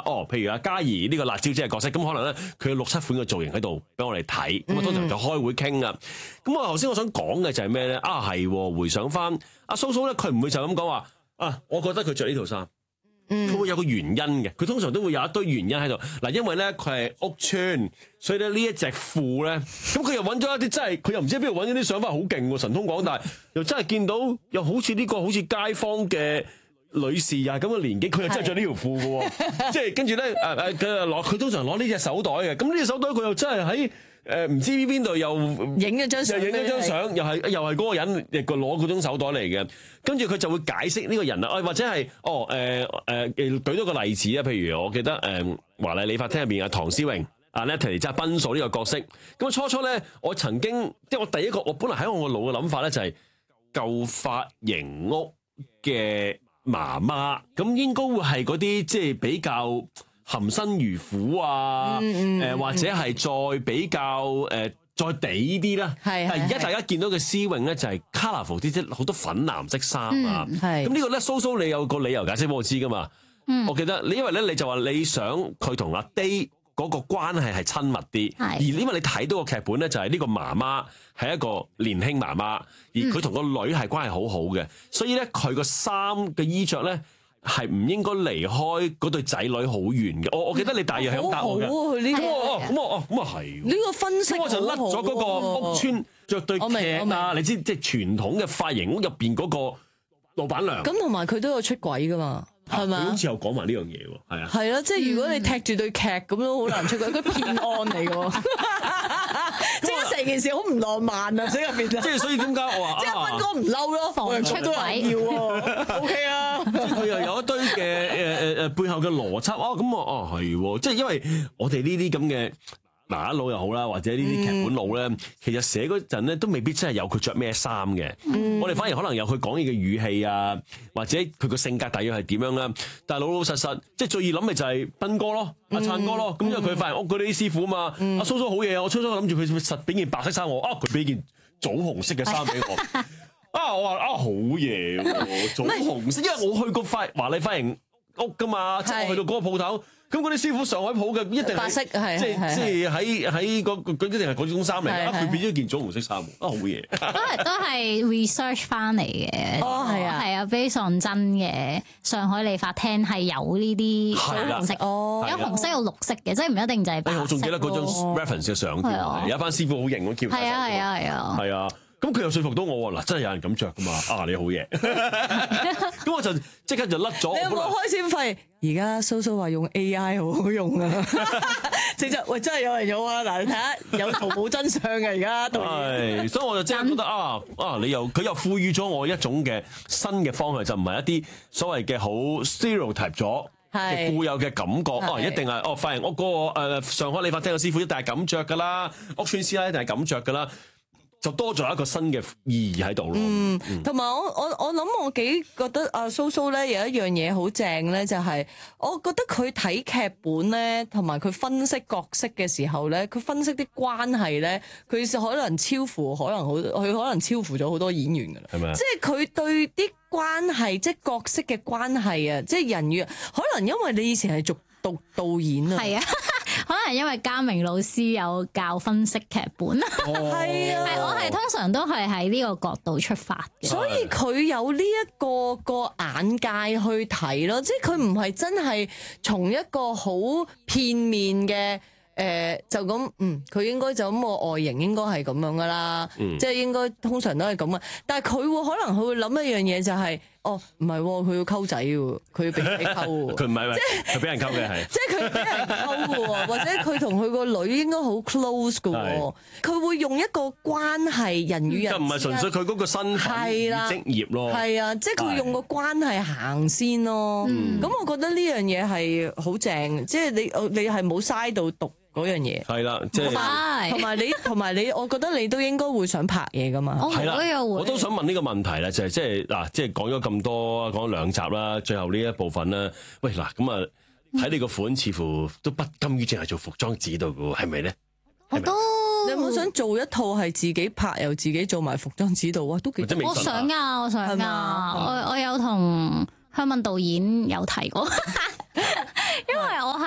譬如阿嘉怡呢個辣椒姐嘅角色，咁可能咧佢有6、7款嘅造型喺度俾我哋睇，咁啊通常就開會傾啊。咁我頭先我想講嘅就係咩咧？係回想翻阿蘇蘇咧，佢唔會就咁講話我覺得佢着呢套衫。佢會有個原因嘅，佢通常都會有一堆原因喺度。嗱，因為咧佢係屋邨，所以咧呢一隻褲咧，咁佢又揾咗一啲真係，佢又唔知邊度揾咗啲想法好勁喎，神通廣大，又真係見到又好似呢個好似街坊嘅女士啊咁嘅年紀，佢又真係着呢條褲嘅喎，即係跟住咧佢通常攞呢隻手袋嘅，咁呢隻手袋佢又真係喺。唔知邊度又影咗張相， 又係嗰個人亦個攞嗰種手袋嚟嘅，跟住佢就會解釋呢個人啊，或者係舉多個例子啊，譬如我記得華麗理髮廳入邊阿唐詩詠阿 Natalie 即係賓嫂呢個角色，咁初初咧我曾經即係我第一個我本來喺我個腦嘅諗法咧就係舊髮型屋嘅媽媽，咁應該會係嗰啲即係比較。含辛茹苦啊，或者係再比較再地啲啦。係而家大家見到嘅詩詠咧就係 colourful 啲，即係好多粉藍色衫啊。咁呢個咧蘇蘇你有個理由解釋俾我知噶嘛？我記得你因為咧你就話你想佢同阿 Day 嗰個關係係親密啲，而因為你睇到個劇本咧就係呢個媽媽係一個年輕媽媽，而佢同個女係關係好好嘅，所以咧佢個衫嘅衣着咧。係唔應該離開嗰對仔女好遠嘅，我記得你大約係咁答我嘅。咁啊係。呢個分析， 咁我就甩咗嗰個屋村着對屐啊，你知即係傳統嘅髮型屋入邊嗰個老闆娘。 咁同埋佢都有出軌噶嘛，係咪？ 佢好似有講埋呢樣嘢喎，係啊。 係咯，即係如果你踢住對屐咁都好難出軌，佢騙案嚟㗎。即係成件事好唔浪漫啊！喺入邊， 即係所以點解我話即係斌哥唔嬲咯，防出軌要喎，OK 啊！ 即係佢又有一堆嘅背後嘅邏輯咁係喎，即係因為我哋呢啲咁嘅打佬又好啦，或者呢啲劇本佬咧，其實寫嗰陣咧都未必真係有佢着咩衫嘅，我哋反而可能有佢講嘢嘅語氣啊，或者佢個性格大約係點樣啦。但係老老實實，即係最易諗嘅就係斌哥咯，阿燦哥咯。咁因為佢髮型屋嗰啲師傅啊嘛，阿蘇蘇好嘢啊！我初初諗住佢實俾件白色衫我，佢俾件棗紅色嘅衫俾我。我話好嘢喎，棗紅色，因為我去過華麗髮型屋噶嘛，即係我去到嗰個鋪頭。咁嗰啲師傅上海鋪嘅一定白色係即係喺佢一定係嗰種衫嚟嘅，佢變咗件棗紅色衫，好嘢。 都係 research 翻嚟嘅。係啊 based on 真嘅上海理髮廳係有呢啲紅色，有紅色有綠色嘅，即係唔一定就係白色。 我仲記得嗰張 reference 嘅相添，有一班師傅好型喎，係啊。咁佢又說服到我喎，嗱真係有人咁着噶嘛？你好嘢，咁我就即刻就甩咗。 你有冇開先發現？而家蘇蘇話用 AI 好好用啊！真係有人用啊！嗱，你睇下有圖冇真相嘅而家。係，所以我就即係覺得佢又賦予咗我一種嘅新嘅方向，就唔係一啲所謂嘅好 stereotype 咗嘅固有嘅感覺。一定係髮型屋嗰個上海理髮廳嘅師傅一定係咁着噶啦，屋邨師奶一定係咁着噶啦。就多咗一個新嘅意義喺度咯。 同埋我諗我幾覺得阿蘇蘇咧有一樣嘢好正咧，就係我覺得佢睇劇本咧，同埋佢分析角色嘅時候咧，佢分析啲關係咧，佢可能超乎咗好多演員噶啦。係咪？即係佢對啲關係，即係角色嘅關係啊，即係人與可能因為你以前係讀導演啊。係啊。 可能因為嘉明老師有教分析劇本，係啊，我係通常都係喺呢個角度出發嘅， 所以佢有呢一個眼界去睇咯，即係佢唔係真係從一個好片面嘅就咁，佢應該就咁個外形應該係咁樣噶啦，即係應該通常都係咁啊，但係佢可能佢會諗一樣嘢就係。唔係，佢要溝仔喎，佢要俾人溝喎。佢唔係， 佢俾人溝嘅係。 即係佢俾人溝嘅喎，或者佢同佢個女應該好 close 嘅喎。佢會用一個關係人與人，就唔係純粹佢嗰個身份與職業咯。 係啊，即係佢用個關係行先咯。咁我覺得呢樣嘢係好正，即係你係冇嘥到讀嗰樣嘢。 係啦，即係同埋你，我覺得你都應該會想拍嘢噶嘛。 係啦，我都想問呢個問題啦，就係即係講咗咁多，講咗2集啦，最後呢一部分啦，喂嗱咁啊，睇你個款似乎都不甘於淨係做服裝指導嘅喎，係咪咧？ 我都你有冇想做一套係自己拍又自己做埋服裝指導啊？都幾我想我有同香敏導演有提過。因為我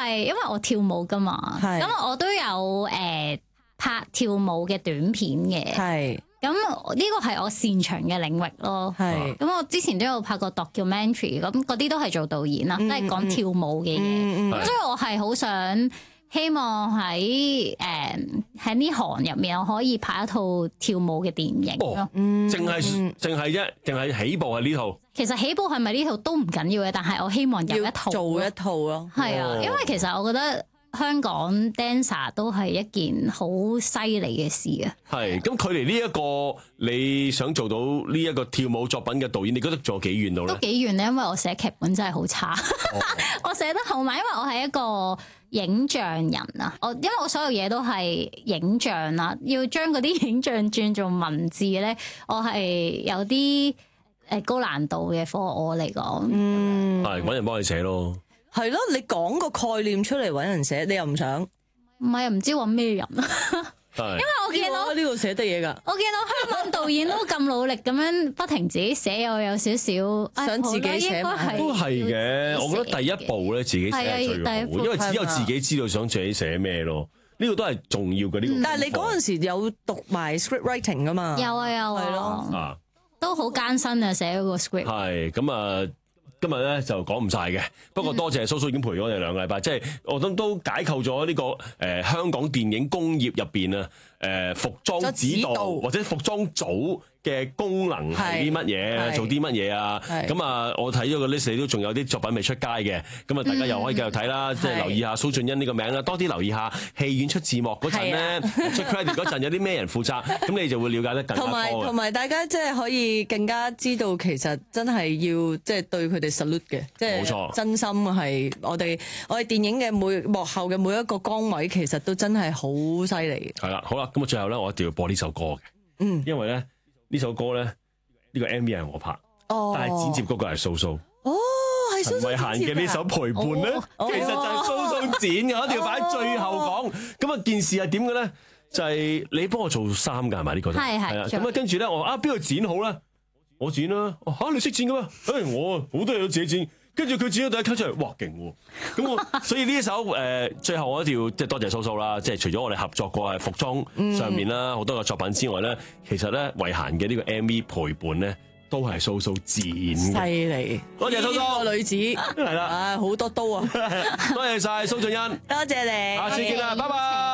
係因為我跳舞噶嘛，咁我都有拍跳舞嘅短片嘅，咁呢個係我擅長嘅領域咯。咁我之前都有拍過 documentary， 咁嗰啲都係做導演啦，即係講跳舞嘅嘢。咁所以我係好想希望喺呢行入面，我可以拍一套跳舞嘅電影咯。 淨係啫，淨係起步係呢套。 其實起步係咪呢套都唔緊要嘅，但係我希望有一套做一套咯。 係啊，因為其實我覺得香港 dancer 都係一件好犀利嘅事啊。係， 咁距離呢一個你想做到呢一個跳舞作品嘅導演，你覺得仲有幾遠到咧？ 都幾遠咧，因為我寫劇本真係好差，我寫得好慢，因為我係一個影像人啊。因為我所有嘢都係影像啦，要將嗰啲影像轉做文字咧，我係有啲高難度嘅課我嚟講。 係揾人幫你寫咯。 係咯，你講個概念出嚟揾人寫，你又唔想？ 唔係，唔知揾咩人啊？因為我見到呢個寫得嘢㗎。 我見到香港導演都咁努力咁樣不停自己寫，我有少少想自己寫埋。 都係嘅，我覺得第一步咧自己寫係最好，因為只有自己知道想自己寫咩咯。呢個都係重要嘅呢個。 但係你嗰陣時有讀埋 script writing 㗎嘛？ 有啊，係咯，都好艱辛啊，寫嗰個 script。 係咁啊！今日咧就講唔晒嘅，不過多謝蘇蘇已經陪咗我哋2個禮拜，即係我諗都解構咗呢個香港電影工業入邊啊服裝指導或者服裝組嘅功能係啲乜嘢，做啲乜嘢啊？咁啊，我睇咗個 list，你都仲有啲作品未出街嘅，咁啊，大家又可以繼續睇啦，即係留意下蘇俊恩呢個名啦，多啲留意下戲院出字幕嗰陣咧，出 credit 嗰陣有啲咩人負責，咁你就會了解得更加多。 同埋大家即係可以更加知道，其實真係要即係對佢哋 salute 嘅，即係冇錯，真心係我哋電影嘅幕後嘅每一個崗位，其實都真係好犀利。 係啦，好啦，咁啊，最後咧，我一定要播呢首歌嘅，因為咧。呢首歌咧，呢個 MV 係我拍，但係剪接嗰個係蘇蘇。 係陳慧嫻嘅呢首陪伴咧，其實就係蘇蘇剪嘅，一定要擺喺最後講。咁啊，件事係點嘅咧？就係你幫我做衫㗎係咪呢個？係啊。咁啊，跟住咧，我話邊度剪好咧？我剪啦。嚇你識剪嘅咩？我好多嘢都自己剪。跟住佢剪咗第一級出嚟，哇勁喎！咁我所以呢一首最後我一定要即係多謝蘇蘇啦，即係除咗我哋合作過係服裝上面啦好多個作品之外咧，其實咧慧嫻嘅呢個 MV 陪伴咧都係蘇蘇剪嘅， 犀利！ 多謝蘇蘇個女子係啦，好多刀啊！ 多謝晒蘇俊恩， 多謝你， 下次見啦，拜拜。